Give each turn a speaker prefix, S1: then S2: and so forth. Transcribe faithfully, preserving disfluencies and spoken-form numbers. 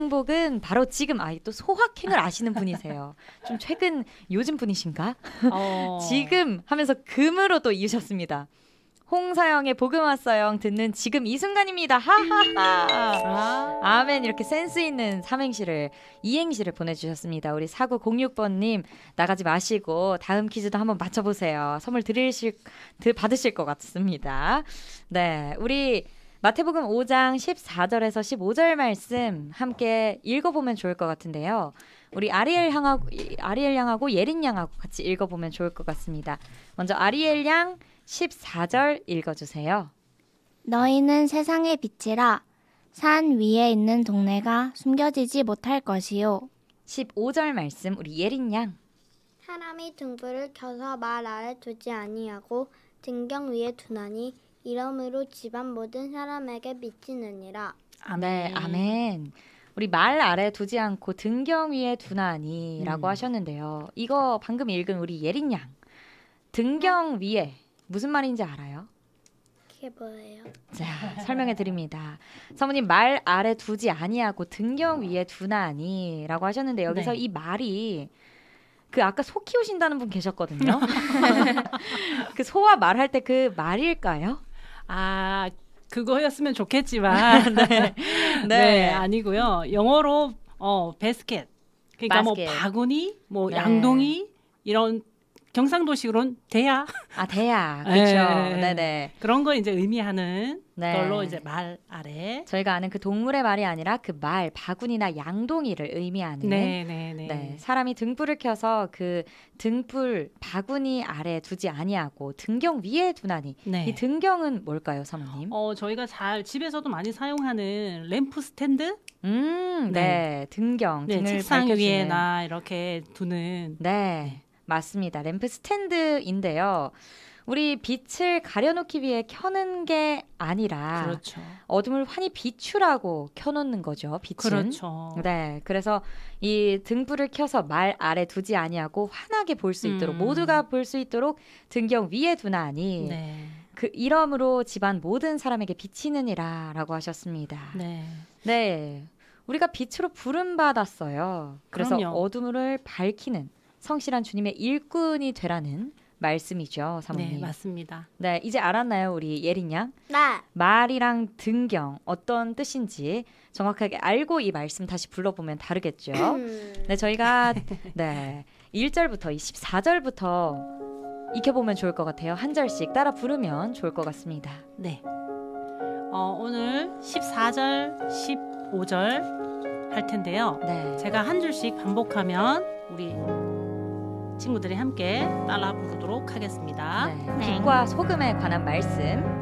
S1: 복은 바로 지금 아이 또 소확행을 아시는 분이세요. 좀 최근 요즘 분이신가?
S2: 어.
S1: 지금 하면서 금으로 또 이으셨습니다. 홍서영의 복음 왔어요. 듣는 지금 이 순간입니다. 하하하.
S2: 아.
S1: 아멘. 이렇게 센스 있는 삼행시를 이행시를 보내주셨습니다. 우리 사구공육 번님 나가지 마시고 다음 퀴즈도 한번 맞춰보세요. 선물 드리실 드, 받으실 것 같습니다. 네, 우리 마태복음 오 장 십사 절에서 십오 절 말씀 함께 읽어보면 좋을 것 같은데요. 우리 아리엘 양하고 아리엘 양하고 예린 양하고 같이 읽어보면 좋을 것 같습니다. 먼저 아리엘 양 십사 절 읽어주세요.
S3: 너희는 세상의 빛이라 산 위에 있는 동네가 숨겨지지 못할 것이요.
S1: 십오 절 말씀 우리 예린 양.
S4: 사람이 등불을 켜서 말 아래 두지 아니하고 등경 위에 두나니 이러므로 집안 모든 사람에게 미치느니라.
S2: 아멘.
S1: 네, 아멘. 우리 말 아래 두지 않고 등경 위에 두나니라고
S2: 음.
S1: 하셨는데요. 이거 방금 읽은 우리 예린 양. 등경 위에 무슨 말인지 알아요?
S4: 그게 뭐예요?
S1: 자, 설명해 드립니다. 사모님 말 아래 두지 아니하고 등경 위에 두나니라고 하셨는데 여기서
S2: 네.
S1: 이 말이 그 아까 소 키우신다는 분 계셨거든요. 그 소와 말할 때 그 말일까요?
S2: 아, 그거였으면 좋겠지만 네.
S1: 네.
S2: 네, 아니고요. 영어로 어, 베스켓. 그러니까
S1: 바스켓.
S2: 뭐 바구니, 뭐
S1: 네.
S2: 양동이 이런 경상도식으로는 대야
S1: 아, 대야. 그렇죠.
S2: 네.
S1: 네네.
S2: 그런 거 이제 의미하는
S1: 네.
S2: 걸로 이제 말 아래.
S1: 저희가 아는 그 동물의 말이 아니라 그 말, 바구니나 양동이를 의미하는
S2: 네, 네, 네.
S1: 네, 사람이 등불을 켜서 그 등불 바구니 아래 두지 아니하고 등경 위에 두나니
S2: 네.
S1: 이 등경은 뭘까요, 사모님?
S2: 어, 저희가 잘 집에서도 많이 사용하는 램프 스탠드?
S1: 음, 네,
S2: 네.
S1: 등경,
S2: 네,
S1: 등을
S2: 책상
S1: 밝혀주는.
S2: 위에나 이렇게 두는.
S1: 네, 맞습니다. 램프 스탠드인데요. 우리 빛을 가려놓기 위해 켜는 게 아니라
S2: 그렇죠.
S1: 어둠을 환히 비추라고 켜놓는 거죠. 빛은.
S2: 그렇죠.
S1: 네, 그래서 이 등불을 켜서 말 아래 두지 아니하고 환하게 볼 수 있도록
S2: 음.
S1: 모두가 볼 수 있도록 등경 위에 두나니
S2: 네.
S1: 그 이러므로 집안 모든 사람에게 비치느니라라고 하셨습니다.
S2: 네.
S1: 네, 우리가 빛으로 부름 받았어요. 그래서
S2: 그럼요.
S1: 어둠을 밝히는 성실한 주님의 일꾼이 되라는 말씀이죠, 사모님.
S2: 네, 맞습니다.
S1: 네, 이제 알았나요, 우리 예린 양?
S4: 네.
S1: 말이랑 등경 어떤 뜻인지 정확하게 알고 이 말씀 다시 불러보면 다르겠죠. 네, 저희가 네, 일 절부터 이 십사 절부터 익혀보면 좋을 것 같아요. 한 절씩 따라 부르면 좋을 것 같습니다.
S2: 네. 어, 오늘 십사 절, 십오 절 할 텐데요.
S1: 네,
S2: 제가 한 줄씩 반복하면 우리 친구들이 함께 따라 부르도록 하겠습니다.
S1: 네.
S3: 네.
S1: 빛과 소금에 관한 말씀